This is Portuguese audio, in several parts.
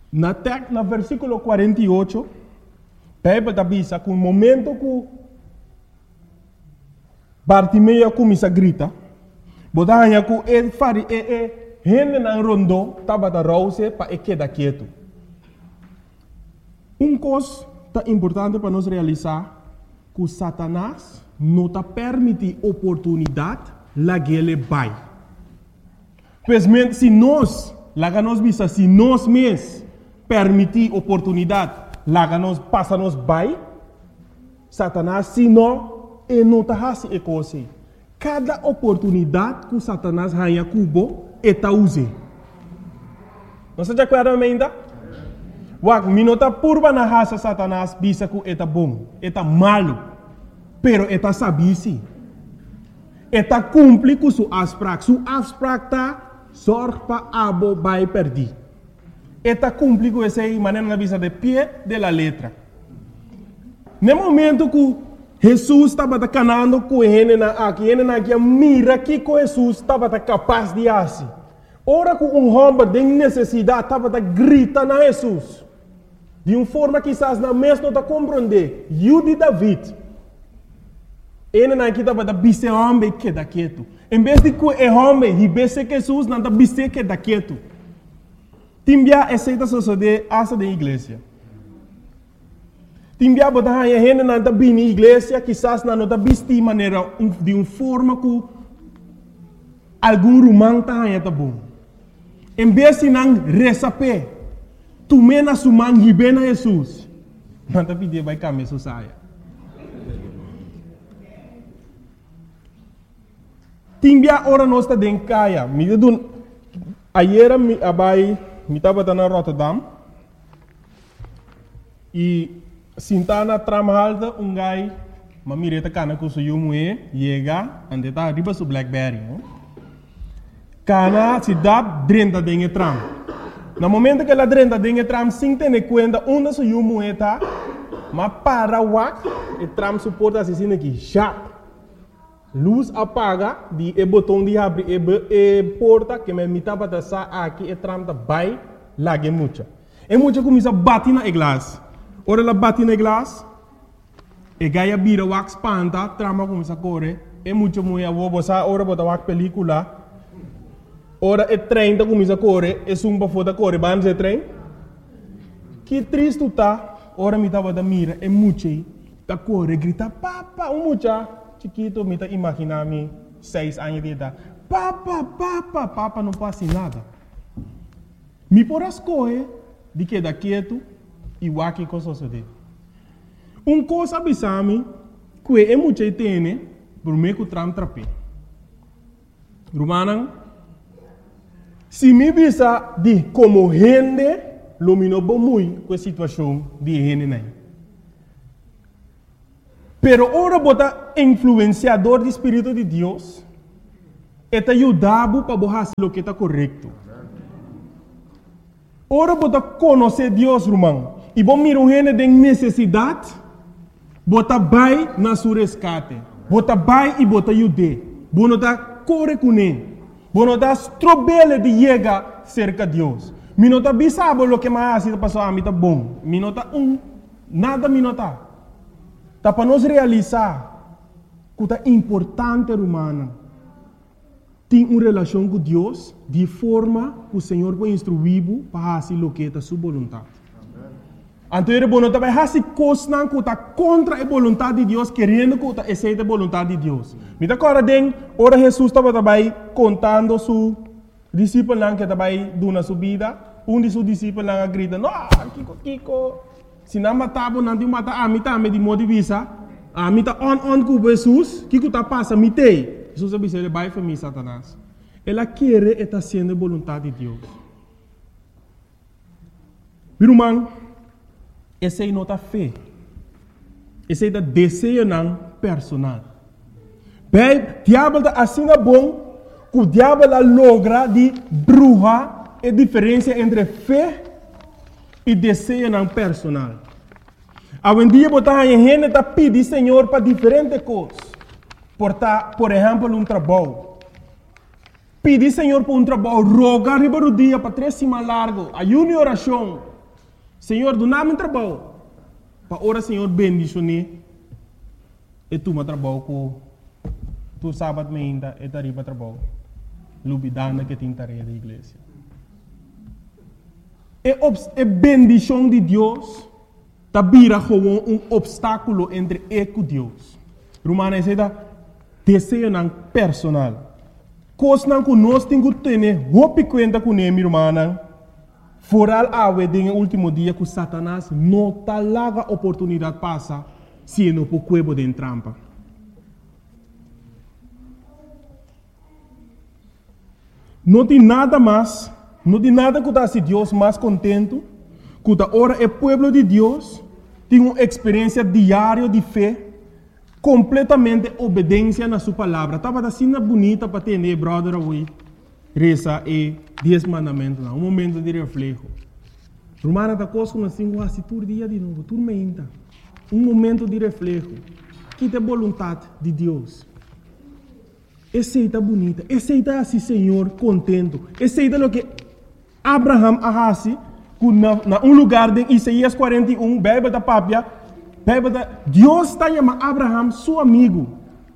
Na versículo 48, Bíblia diz que no momento que Bartimeu começa a gritar, botaria que ele fari gente na rondo estava da rouse para quedar quieto. Coisa importante para nós realizar que Satanás não está permite oportunidade lá que ele vai. Pois se nós mesmos permitir oportunidade lá que nós passa nos vai, Satanás se não está fazendo coisa. Cada oportunidade que Satanás ganha cubo está usando. Não se acorda ainda? Wak minota purba na raça Satanás bisa que está bom, está malo, pero está sabisi. Está cumpre com sua asprak. Sua asprak tá sorge para abo vai perder. Está cumpre com essa maneira na visa de pé de la letra. No momento que Jesus estava canando com ele aqui mira que Jesus estava capaz de fazer. Ora que homem tem necessidade estava grita na Jesus. De uma forma que quizás na mesma não compreender. Eu de David. Ele não estava da bise homem que da quieto. Em vez de que o homem e bise que Jesus não da bise que da quieto. Timbia aceita suceder essa da igreja. Timbia botar a gente não da bem na igreja, quizás não da bise de maneira de uma forma que algum romano tá bom. Em vez de não receber tu mena sumang hibena Jesus. Manta pedir vai caminhar saya. Timbia ora nós está dentro caia. Me dun ayer me abai me tava na Rotterdam. E sintana tramhalda gai mamireta kana ku suyu mue yega ande ta riba su Blackberry. Kana cidade drenta dentro tram. No momento que ela drenta dentro do tram, sem ter conta onde se o moeda, mas para o o tram suporta assim aqui, já. Luz apaga, o botão de abrir a porta que me mitava da sa aqui, o tram da vai lá que muita. E muita começa a bater na glass. Ora ela bate na glass, e gaia vira o espanta, trama começa a correr, e muita mulher vou botar ora botar o película. Ora o trem começa a correr, e sumba foda corre, vamos o trem. Que triste está, ora me estava da mira, e mucha, tá corre, grita, papa, mucha, chiquito, me tá imaginando 6 anos de idade, papa, não passa nada. Me por as correr, de que da quieto, e o que coisa sucede. Coisa abisame, que é mucha tem, por meio que o tram trape. Romanan, se me visa de como gente, lumino muito com a situação de gente. Pero ora bota influenciador do Espírito de Deus, eta ajudava para fazer o que está correto. Ora bota conhecer Deus, irmão, e bom miro gente de necessidade, bota vai na sua resgate, bota vai e bota ajude, bota corre com ele. Bueno, das trobele de llegar cerca de Deus. Minota bisabo lo que mais está passando a mim tá bom. Minota nada minota. Tá para nós realizar que é importante humana. Tem uma relação com Deus de forma que o Senhor vai instruir para fazer o que é a sua vontade. Então, ele não vai fazer coisas que está contra a vontade de Deus, querendo que aceite a vontade de Deus. Me agora, ora Jesus estava também contando seu discípulo que estava dando sua vida. De seus discípulos grita, não, Kiko, se não matava, não te mata, a mim também de modo de vista, a mim está on com Jesus, Kiko está passando, me tem. Jesus disse, ele vai para mim, Satanás. Ela quer estar sendo a vontade de Deus. Meu irmão, essa é a nota fé. Esse é o desejo personal. Bem, o diabo está assim bom, que o diabo logra de bruxa a diferença entre fé e desejo personal. Hoje em dia, a gente está pedindo Senhor para diferentes coisas. Por exemplo, um trabalho. Pedir Senhor por um trabalho, rogar riba do dia para 3 semanas largo, ayuno e oração. Senhor, do nada trabalho. Para ora, Senhor, bendicionar. E tu me trabalho com tu sábado ainda e tarifa trabalho. Lubidana que tem tarefa da igreja. É bendição de Deus. Tá vira como obstáculo entre eu e Deus. Romana diz desejo não personal. Coisa que nós temos que ter, roupa conta com ele, irmã. Foral awe den último dia que Satanás não tá larga oportunidade passa se não por cuebo de trampa. Não tem nada mais, não tem nada que dá se Deus mais contento, que da hora é povo de Deus tem uma experiência diária de fé, completamente obediência na sua palavra. Estava assim bonita para ter, brother, away. Reza e 10 mandamentos, um momento de reflexo. Romana da coisa assim, se todo dia de novo, tudo menta. Um momento de reflexo. Que tem vontade de Deus. Aceita bonita, aceita assim, Senhor, contento. Aceita o que Abraham arrasi, na lugar de Isaías 41, Bíblia da Pápia, Deus está chamando Abraham seu amigo.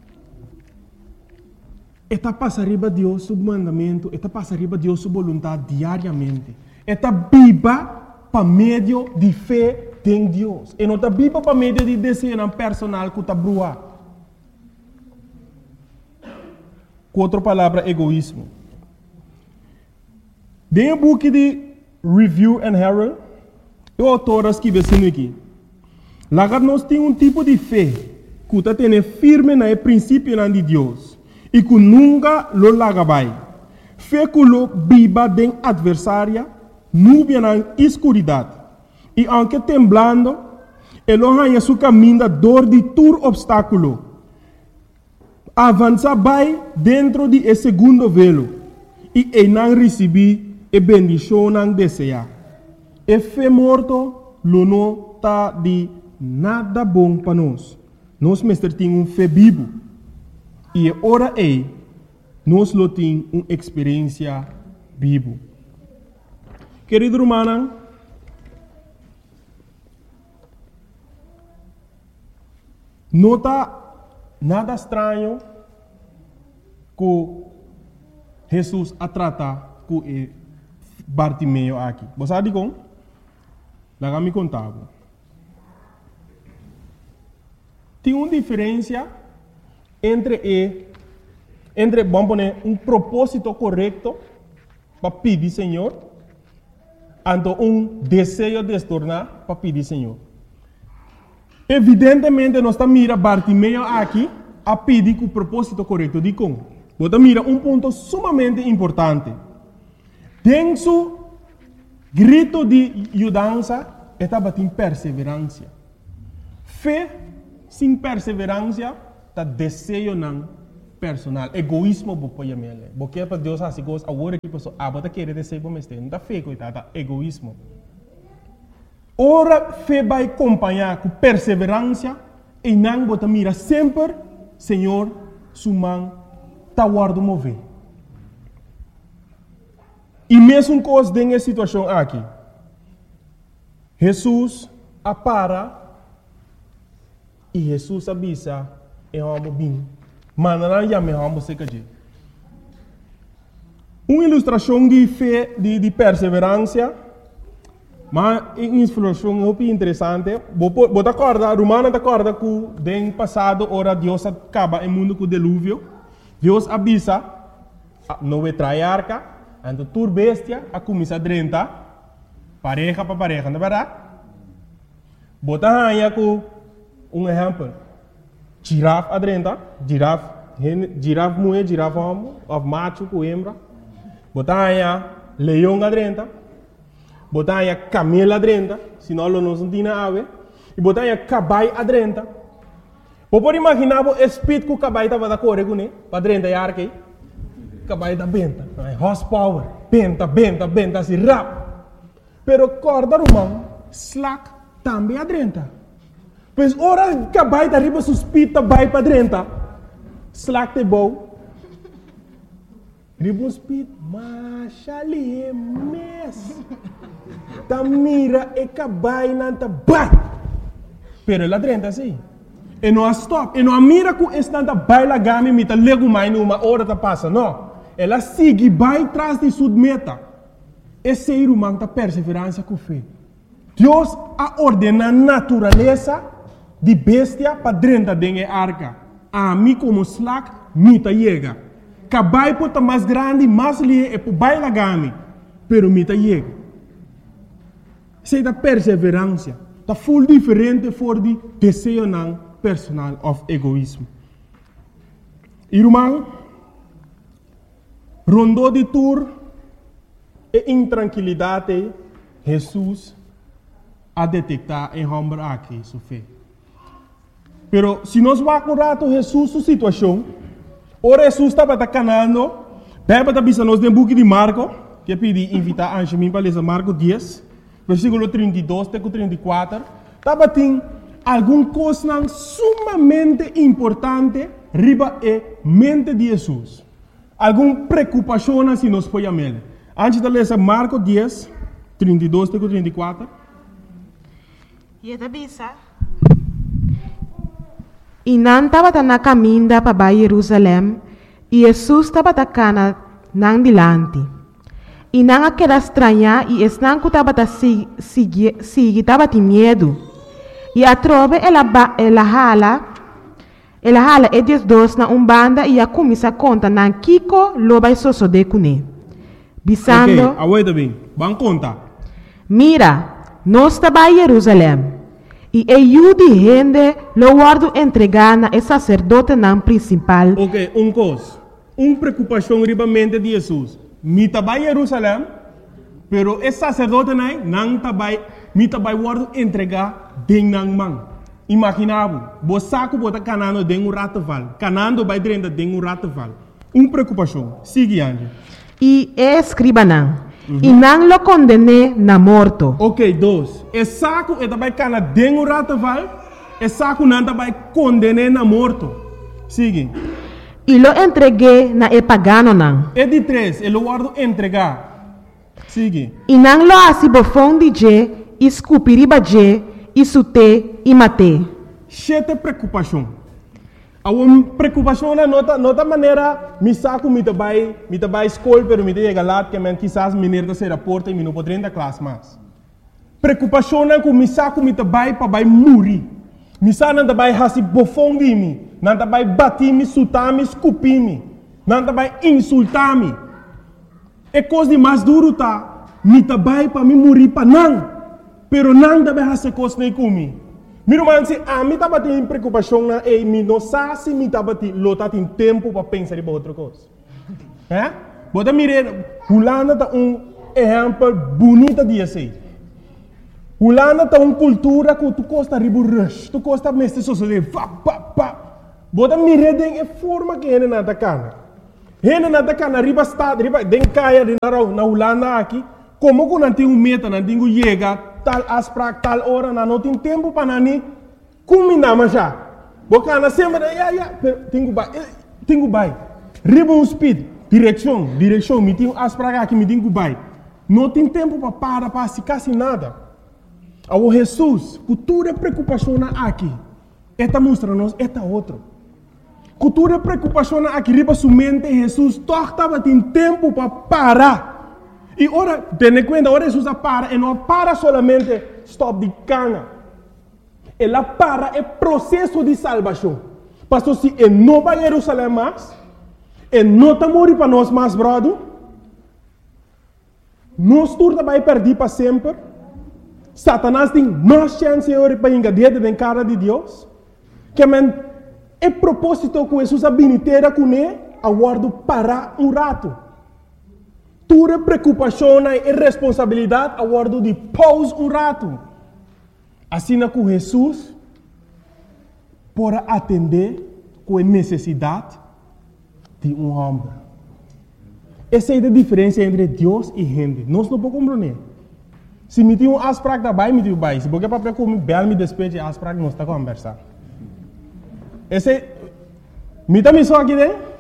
Está passando arriba de Deus seu mandamento, está passando arriba de Deus sua vontade diariamente. Está viva para meio de fé em Deus. E não está viva para meio de desejo personal que está brua. Com outra palavra, egoísmo. Dentro do book de Review and Herald, o autor escreve assim aqui. Lá nós temos tipo de fé que está tendo firme no princípio de Deus. E que nunca lo lagabai. Fé que lo viva den adversária, nuvem na escuridade. E aunque temblando, ele arranha seu caminho dor de todo obstáculo. Avança vai dentro de esse segundo velo. E não recebi a bendição não deseja. E fé morto, lo não está de nada bom para nós. Nós mestre temos fé vivo. E ora nós lo temos uma experiência viva. Querido irmão, não está nada estranho que Jesus a tratar com Bartimeu aqui. Você sabe como? Lá me contava. Tem uma diferença entre vamos poner propósito correto para pedir Senhor, e desejo de se tornar para pedir Senhor. Evidentemente, nós estamos mirando Bartimeu aqui a pedir com o propósito correto. De como? Você mira ponto sumamente importante. Tem su grito de ajudança, estava em perseverança. Fé sem perseverança, está desejo não personal. Egoísmo, você pode porque para Deus assim gosta, agora que pessoa você quer desejo para mim, não está fé, coitado, egoísmo. Ora, fé vai acompanhar com perseverança e não você mira sempre, Senhor, sua mão está guardando mover. E mesmo coisa nessa situação aqui, Jesus apara e Jesus avisa e vamos bem. Mas não já me vamos se cair. Uma ilustração de fé, de perseverança, mas uma ilustração muito interessante. Você acorda, Romana acorda que no passado, ora Deus acaba o mundo com o dilúvio. Deus avisa, não vai trair arca, então toda bestia a começar a drentar, pareja para pareja, não é verdade? Você aí com exemplo. Girafa adrenta, girafa mulher, girafa homem, of macho com hembra. Botaya leão adrenta, botaya camelo adrenta, senão não se tem ave. E botaya cabai adrenta. Você pode imaginar o espírito que o cabai estava da correr com ele, adrenta e arque. Cabai da benta, horsepower, benta, assim rápido. Pero corda romano, slack também adrenta. Pois ora cabai da riba suspita vai para dentro. Slack te bom. Riba suspita, mas ali é mes. ta mira e cabai nanta bai. Pero ela drenta assim. E não stop. E não mira com esse nanta bai la gami mita lego mais numa hora ta passa. Não. Ela sigue bai tras de sua meta. Esse ser humano ta perseverança com fé. Deus a ordena a natureza de bestia para drenta dengue arca. A mim como slack mita chega. Cabai pota mais grande, mais lie e po bai la gami. Pero mita chega. Sei da perseverança. Tá full diferente for de desejo não personal of egoísmo. Irmão, rondou de tour e intranquilidade, Jesus a detectar em homem aqui sua fé. Pero se nós vamos rato Jesus sua situação, ora Jesus estava canando, beba da bisa nós dentro de Marco, que pedi invitar a mim para ler Marco 10, versículo 32 até 34, estava tem alguma coisa sumamente importante riba e mente de Jesus. Alguma preocupação se nós foi a ele. Antes de ler Marco 10, 32 até 34. E da bisa. E não estava na caminho para Jerusalém, e Jesus estava na não dilante. E não aquela estranha, e não estava estava de medo. E a trove ela hala e diz dois na banda e a começa a contar na Kiko lo vai sosso de cune. Bisando. Ok, aguenta bem. Vamos contar. Mira, nós estava em Jerusalém. E eu de gente lo guardo entregar na sacerdote não principal. Ok, coisa. Preocupação riba mente de Jesus. Mi estava em Jerusalém, pero o sacerdote não estava, mi estava guardo entregar den nang man. Imaginava, você saco bota canando den rataval, canando vai dentro den rataval. Preocupação. Sigue ande. E escriba não. E não lo condene na morto. Ok, dois. E saco e também cana den rataval, e saco não também condene na morto. Sigue. E lo entreguei na pagano não. E de três, ele guardo entregar. Sigue. E não lo asibofão de je, escupiriba je, isute e mate. Chete preocupação. A uma preocupação na nota maneira, me saco me trabalho escola, pero me chega lá que men quizás menina se reporta e me não pode entrar classe mais. Preocupação na que me saco me trabalho para vai morrer. Me saco não trabalho hasi bofão de mim, não trabalho bater me, sutar me, escupir me, não trabalho insultar me. É coisa de mais duro tá, me trabalho para me morrer para não, pero não trabalho hasi coisa nem comigo. Meu irmão, se a mim estava tendo preocupação na e me não sabe se me estava tendo tempo para pensar em outra coisa. É? Bota mirar, Holanda tá exemplo bonito de assim. Holanda tá cultura que tu gosta ribu rush, tu gosta mestre sociedade, Bota mirar de forma que ele não tá cana. Ele não tá cana riba estado, riba den caia de na Holanda aqui, como que não tem meta, não tem chega tal asprak tal hora não tem tempo para nani combinar mas já bocana sempre tenho bai ribbon speed direção me tenho asprak aqui me tenho bai não tem tempo para se quase nada ao Jesus cultura preocupação aqui esta mostra nos esta outro cultura preocupação aqui riba sua mente Jesus torta tem tempo para parar. E ora, tenha conta, ora Jesus para, e não para solamente stop de cana. Ela para é processo de salvação. Pastor, se ele não vai a Jerusalém mais, ele não está morrendo para nós mais, brother, nós todos vai perder para sempre. Satanás tem mais chance para engadir dentro da cara de Deus. Que é propósito que Jesus habilitera com ele, aguardo parar rato. Tua preocupação e responsabilidade a guardo de pause rato. Assim que Jesus pode atender com a necessidade de homem. Essa é a diferença entre Deus e gente. Nós não podemos compreender. Se me tem asprak da bai, me tem bai. Se você para comer bel me despeje asprak, nós está conversando. Esse me também só aqui dentro.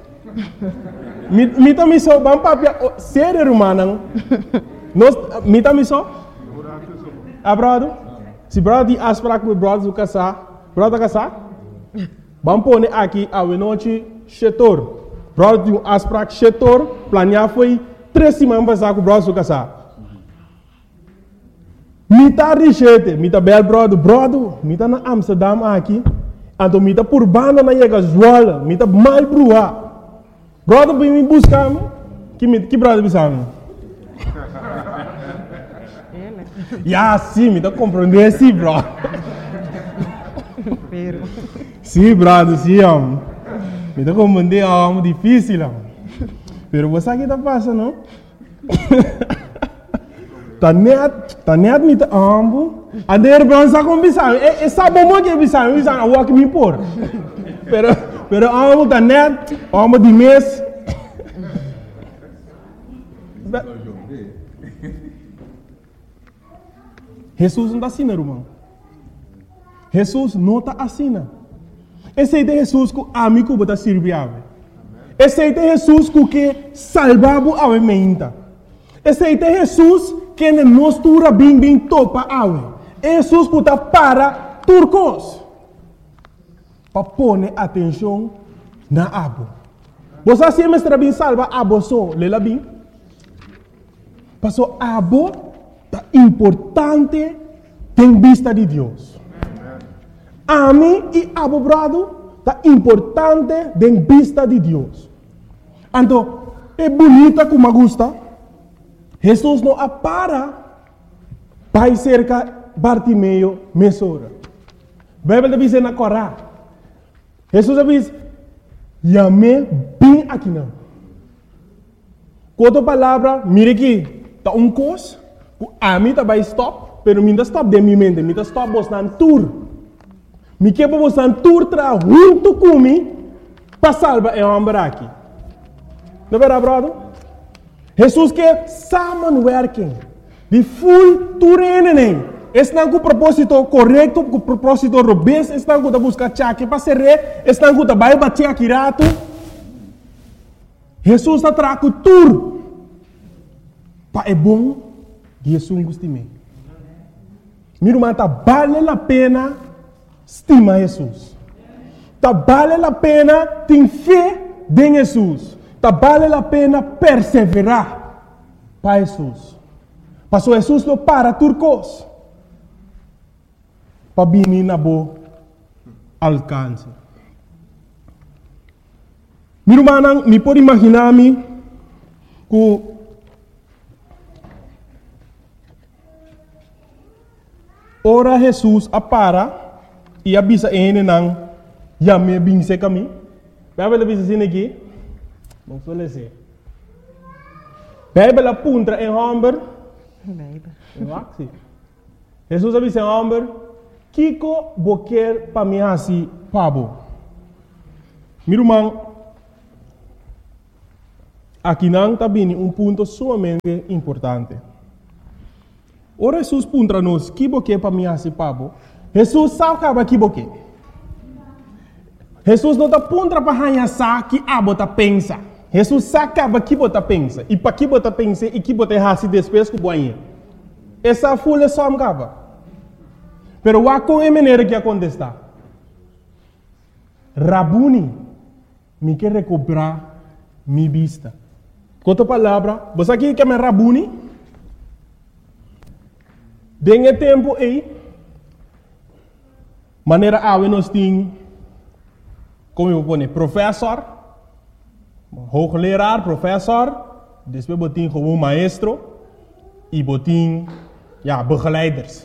Mita miso bang papia serer humano. Nos mita miso? brother? Se brother tem afspraak met brother do casar, brother casar? Vamos pôr aqui a noite setor. Brother tem afspraak setor, planear foi 3 semanas passar com o brother do casar. Mita richete, mita bel brother, mita na Amsterdam aqui, então mita por banda na chega Zwolle, mita mal brua. Brother vem me buscar, que brother bisame? Ya, sim, me tá compreendendo, sim, bro. Sim, brother, sim, me tá compreendendo, é algo difícil, pero você aqui tá passando, não? Tá net me tá ambo, a der branca com bisame, é sabe como que bisame, a walk me por. Pero ambo tá net, ambo de mês. Jesus não está assim, irmão. Jesus não está assim. Esse é Jesus que a mim está servindo. Esse é Jesus que salvava a mente. Esse é Jesus que nos tura bem topa a Jesus que está para turcos. Para pôr atenção na abo. Você sempre está bem salva abo só, lela bem. Passou abo é importante em vista de Deus. A mim e a brado é importante em vista de Deus. Então, é bonita como me gusta. Jesus não para para cerca Bartimeu mesora. A Bíblia diz na Corá. Jesus diz, "Yame bem aqui não." Outra palavra, mire aqui, tá coisa. A mim também stop, pero minha stop de minha mente, minha stop bostan tour. Me quebra bostan tour tra junto comigo para salvar o homem aqui. Não é verdade, brother? Jesus quer samenwerking, de full tourenen. Esse não é o propósito correto, o propósito robusto, esse não é o buscar chaque para ser rei, esse não é o vai bater aqui rato. Jesus está trago tour. Para é bom. Jesus gostime. Meu irmão, vale a pena estimar Jesus. Vale a pena ter fé em Jesus. Vale a pena perseverar para Jesus. Passou Jesus não para turcos. Para vir na boa alcance. Meu irmão, me pode imaginar-me que ora Jesus apara e avisa ele não já me bem se caminho. Vai ver avisa assim aqui. Não suele ser. Bíblia apunta em Hamber. Jesus avisa em Hamber. Kiko boquer para mim assim pabo. Meu irmão, aqui não está bem ponto sumamente importante. Ora Jesus puntra nos que boque para mim assim pabo. Jesus sabe que boque. Jesus não está puntra para hanha sa que abo tá pensa. Jesus sabe que bota pensa e para que bota pensa e que bota hasi depois que boinha. Essa folha só me acaba. Pero wa com a maneira que acontece. Rabuni me quer recuperar minha vista. Com outra palavra, você aqui quer me Rabuni? Dengue tempo aí, maneira a nós temos, como eu vou dizer, professor, hoogleraar, professor, depois botin como maestro e botin, begeleiders.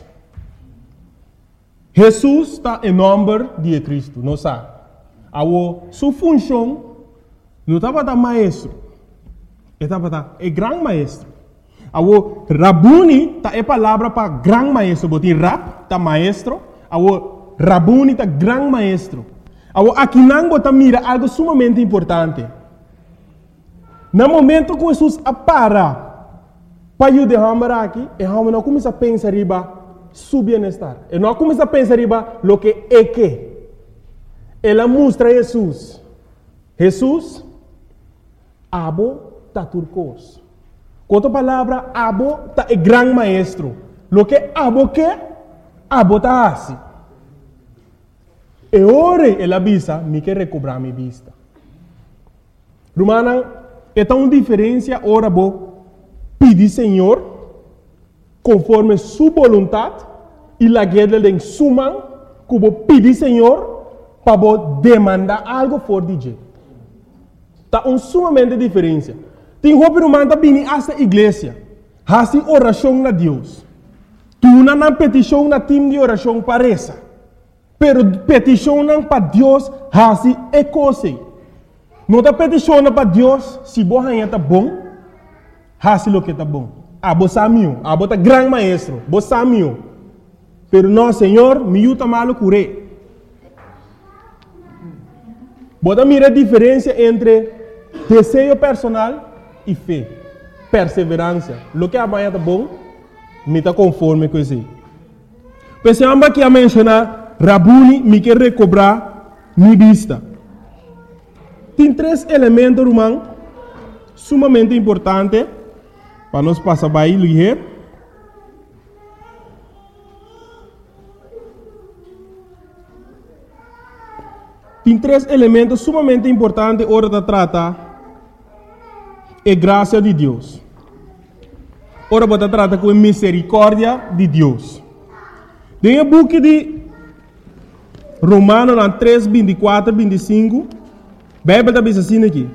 Jesus está em nome de Cristo, não sabe? Sua função não estava da maestro, estava da grande maestro. Awo Rabuni ta é palavra para gran maestro, botin rap ta maestro, awo Rabuni ta gran maestro. Awo aqui não bota mira algo sumamente importante. No momento que Jesus apara para ajudar aqui, e a não começa a pensar riba su bem-estar. E não começa a pensar riba lo que é que. Ela mostra Jesus. Jesus abo ta turcos. Com outra palavra, abo tá é grande maestro. Lo que abo tá assim. E ora ela avisa, me quer recobrar minha vista. Romana, é tão diferença ora bo pedir Senhor conforme sua vontade e la guerra de suma que bo pedir Senhor para bo demandar algo for DJ. Tá sumamente diferença. Tem roupa romana tá vindo esta igreja, hasi oração na Deus. Tu não petição na time de oração parece. Pero peticionam para Deus hasi é coisa. Não está peticionando para Deus se você está bom, hasi lo que está bom. Você é abo tá grande maestro, você é. Pero não, Senhor, me ajuda malo curé. Você mira a diferença entre desejo personal e fé, perseverança. Lo que amanhã está bom, me está conforme com isso. Pensamos que a mencionar Rabuni me quer recobrar minha vista. Tem 3 elementos, irmão, sumamente importantes para nós passar by ligeiro. Tem 3 elementos sumamente importantes hora de tratar a graça de Deus. Ora você trata com a misericórdia de Deus. Tem o book de Romanos 3, 24, 25. A Bíblia está assim aqui.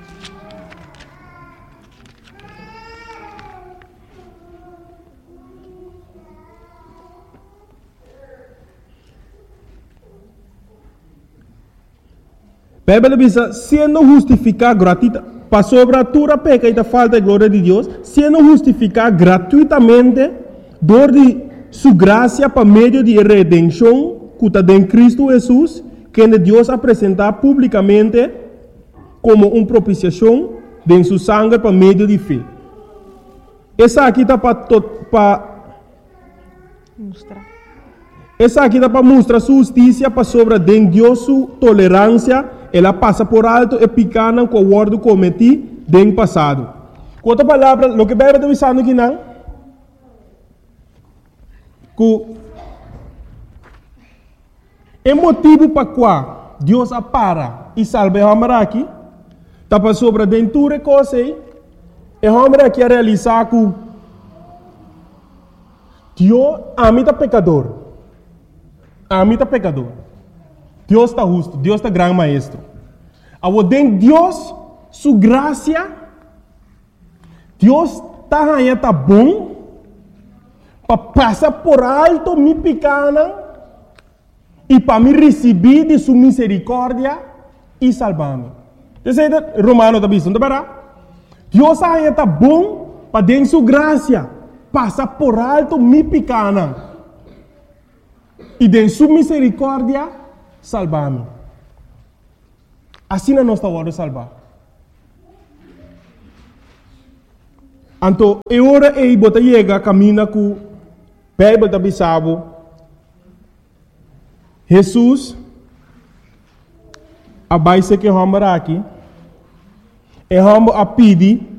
A Bíblia diz, sendo justificado gratuitamente, para sobre a tua peca e a falta de glória de Deus, sendo justificado gratuitamente, por de sua graça para meio de redenção, que está em Cristo Jesus, que Deus apresentar publicamente como uma propiciação de sua sangue para meio de fé. Essa aqui está para mostrar. Essa aqui está para mostrar sua justiça para sobre de Deus sua tolerância. Ela passa por alto e picana com o ordo cometido no passado. Com outra palavra, o que a Bíblia está dizendo aqui não? Que é motivo para qual Deus apara e salva o homem aqui, está para sobre a dentura coisa e o homem aqui a realizar que Deus ama o pecador. Ama o pecador. Deus está justo, Deus está grande maestro. Agora, dentro de Deus, sua graça, Deus está bom para passar por alto minha pequena e para me receber de sua misericórdia e salvar-me. Você Romano está dizendo, Deus está bom para dentro de sua graça passar por alto minha pequena e de sua misericórdia salvar-me. Assim não está hora de salvar. Então, é hora de botar chega caminha com a Bíblia da Bissau. Jesus, a base que vamos aqui, é vamos a pedir